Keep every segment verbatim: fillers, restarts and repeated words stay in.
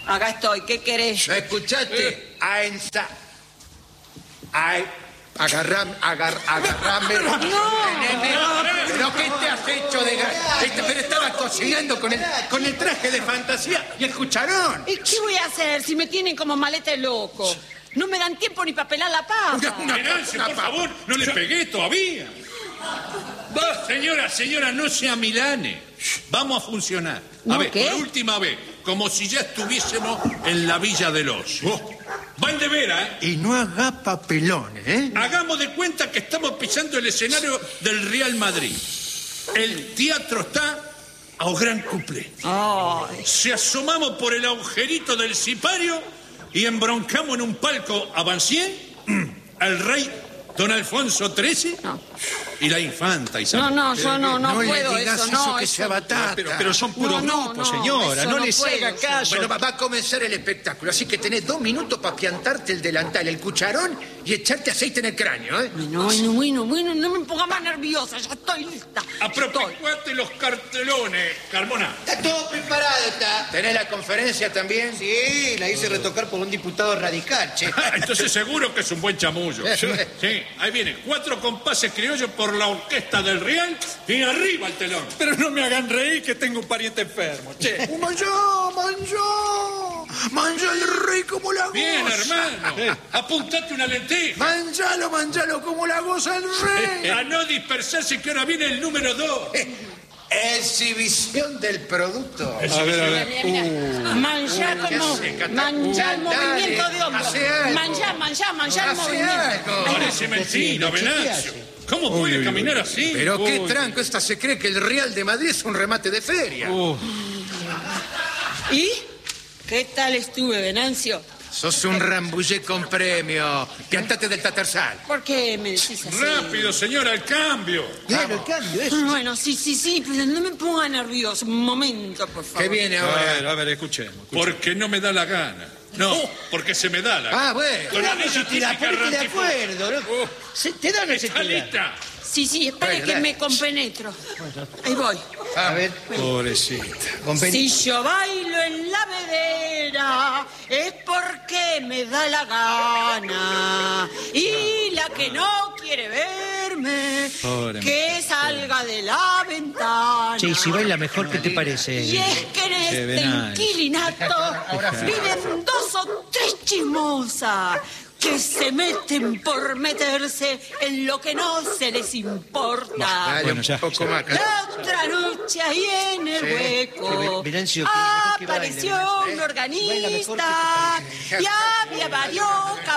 Acá estoy, ¿qué querés? ¿No escuchaste? Eh. A ensa... Ay, agarrame, agar, agarrame. No, no, ¿Pero qué te has hecho de... Este, pero estaba cocinando con el, con el traje de fantasía y el cucharón. ¿Y qué voy a hacer si me tienen como maleta de loco? No me dan tiempo ni para pelar la papa. Una, una, una por favor, no le pegué todavía. Va, señora, señora, no sea milane. Vamos a funcionar. A ¿No, ver, qué? por última vez, como si ya estuviésemos en la Villa del Ocio. Oh. Valdevera, ¿eh? Y no haga papelones, ¿eh? Hagamos de cuenta que estamos pisando el escenario del Real Madrid. El teatro está a gran cuplé. Ay. Se asomamos por el agujerito del sipario y embroncamos en un palco a Bancien, al rey Don Alfonso trece no. y la infanta Isabel. No, no, yo no, no, no puedo le digas eso, eso, no. que eso... sea batata. Pero, pero son puros no, no, grupos, no, señora. No, no les puedo, haga caso. Bueno, va, va a comenzar el espectáculo, así que tenés dos minutos para piantarte el delantal, el cucharón y echarte aceite en el cráneo, ¿eh? No, no, bueno, bueno, no me ponga más nerviosa, ya estoy lista. Apropiate los cartelones, Carmona. Está todo preparado, está. ¿Tenés la conferencia también? Sí, la hice retocar por un diputado radical, che. Entonces seguro que es un buen chamullo. Sí, ahí viene. Cuatro compases criollos por la orquesta del Real y arriba el telón. Pero no me hagan reír que tengo un pariente enfermo, che. ¡Manjá, manjá! ¡Manjá el rey como la goza! Bien, hermano. Eh. Apuntate una lenteja. ¡Manjalo, manjalo como la goza el rey! A no dispersarse que ahora viene el número dos. Exhibición del producto. A ver, a ver. Uh. Manjá como... Manjá el movimiento de hombros. Manjá, manjá, manjá el movimiento. Parece mentira, Venancio. ¿Cómo puede uy, caminar uy, así? Pero uy. qué tranco, esta se cree que el Real de Madrid es un remate de feria. Uh. ¿Y? ¿Qué tal estuve, Venancio? Sos un rambullé con premio. Piantate del tatarsal. ¿Por qué me decís así? Rápido, señora, el cambio. Claro, el cambio, eso. Bueno, sí, sí, sí, pero no me ponga nervioso. Un momento, por favor. ¿Qué viene ahora? A ver, a ver, escuchemos. escuchemos. Porque no me da la gana. No, oh. porque se me da la gana. Ah, bueno. Claro, si te la ponete de acuerdo, ¿no? Oh. Se, ¿Te da o no se te da? Sí, sí, espere bueno, que dale. me compenetro. Ahí voy. A ver. Pobrecita. Si yo bailo en la vedera es porque me da la gana. Y la que no quiere verme, Pobre que mujer. salga de la ventana. Che, y si baila mejor, ¿qué te parece? Y es que en este inquilinato viven dos o tres chismosas que se meten por meterse en lo que no se les importa. Dale, bueno, ya, poco más. La otra noche ahí en el sí. hueco Venancio, que, apareció que baile, un organista y había varios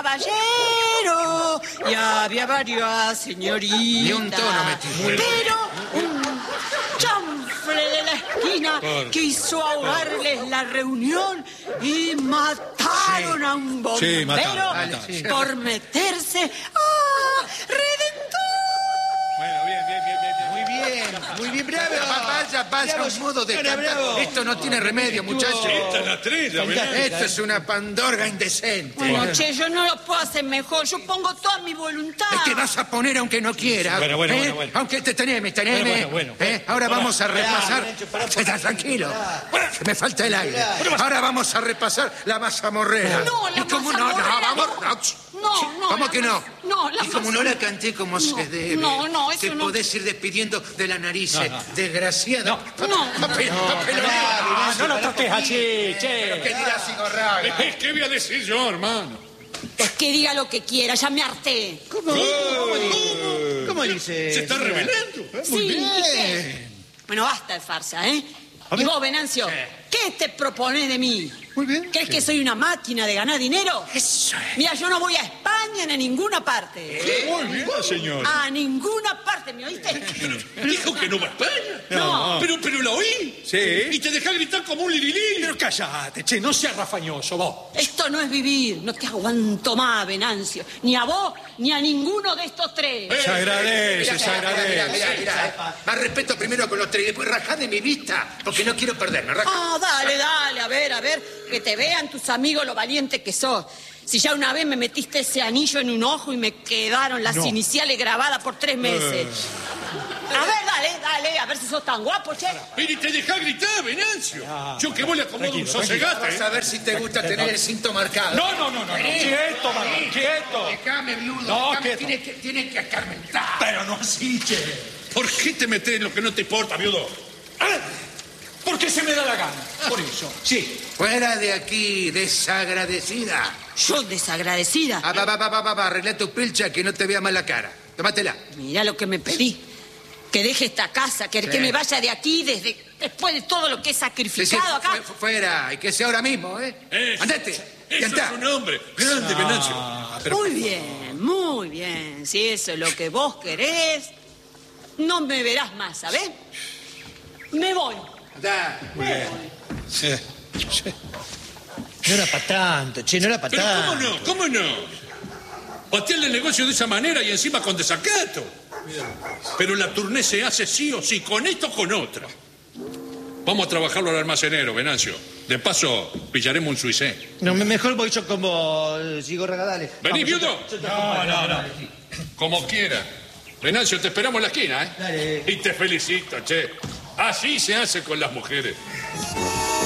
caballeros y había varias señoritas. Ni un tono metí. Pero un chanfle de la esquina que hizo ahogarles la reunión y mataron sí. a un bombero sí, mataron, mataron. Sí. por meterse a Redentor. Bueno, bien, bien, bien, bien. Muy bien, muy bien, bravo. Vaya, vaya, bravo, un modo de cantar. Bravo. Esto no tiene remedio, muchachos. Esta es la trilla, Esto es una pandorga indecente. Bueno, che, yo no lo puedo hacer mejor. Yo pongo toda mi voluntad. Es que vas a poner aunque no quieras. Bueno, bueno, ¿eh? bueno, bueno. Aunque te teneme, teneme. Bueno, bueno, bueno. ¿eh? Ahora Pará, vamos a repasar. Pará, tranquilo. Que me falta el aire. Ahora vamos a repasar la mazamorrera. No, la ¿Y cómo mazamorrera. no? No, vamos. No, no. no ¿Cómo que no? No, la Y como no la canté como no, se debe. No, no, eso te no. Te podés ir despidiendo de la nariz, no, no. desgraciada. No, no. Papel, no, papel, no, no, no lo toques así, che. ¿Qué dirás, Sigorraga? ¿Qué voy a decir yo, hermano? Es que diga lo que quiera, ya me harté. ¿Cómo? ¿Cómo, ¿Cómo? ¿Cómo dice? ¿Se está revelando? Sí, Muy bien. Bueno, basta de farsa, ¿eh? Y vos, Venancio, ¿qué te propones de mí? Muy bien. ¿Crees que soy una máquina de ganar dinero? Eso es. Mira, yo no voy a España ni a ninguna parte. ¿Qué? Muy bien, señor. A ninguna parte, ¿me oíste? Dijo que no va a España. No. Pero, pero la oí. Sí. Y te dejá gritar como un lirilí. Pero cállate, che, no seas rafañoso, vos. Esto no es vivir. No te aguanto más, Venancio. Ni a vos, ni a ninguno de estos tres. Se agradece, se agradece. Mira, mira, mira, eh. Más respeto primero con los tres y después rajá de mi vista, porque no quiero perderme. Rajá. Ah, dale, dale, a ver, a ver, que te vean tus amigos lo valiente que sos. Si ya una vez me metiste ese anillo en un ojo y me quedaron las no. iniciales grabadas por tres meses. Uh. A ver, dale. Dale, dale, a ver si sos tan guapo, che. Pero y te dejá gritar, Venancio. Ah, Yo que vos le acomodo un tranquilo, sosegate. Vas a ver si te gusta tener el cinto marcado. No, no, no, no. no. Quieto, Martín, quieto. Déjame, viudo. No, déjame, quieto. tiene que, tiene que escarmentar. Pero no así, che. ¿Por qué te metes en lo que no te importa, viudo? Ah, porque se me da la gana. Por eso, sí. Fuera de aquí, desagradecida. Yo desagradecida. Ah, va, va, va, va, va, va, arregla tu pilcha que no te vea mal la cara. Tómatela. Mirá lo que me pedí. Que deje esta casa, que, Sí. que me vaya de aquí desde después de todo lo que he Sí, sí, sacrificado acá. fu- fuera, y que sea ahora mismo, ¿eh? Eso, Andate, Eso ya es está. un hombre. Grande, Venancio. Ah, pero... Muy bien, muy bien. Si eso es lo que vos querés, no me verás más, ¿sabés? Me voy. Andá. Sí, sí. No era para tanto, che, no era para Pero tanto. ¿cómo no? ¿Cómo no? Patearle el negocio de esa manera y encima con desacato. Pero la turné se hace sí o sí, con esto o con otra. Vamos a trabajarlo al almacenero, Venancio. De paso, pillaremos un suicé. No, me- mejor voy yo como eh, sigo regadales. Vení, Vamos, yo viudo. te- yo te No, acompaño. no, no. Como quiera. Venancio, te esperamos en la esquina, ¿eh? Dale. Y te felicito, che. Así se hace con las mujeres.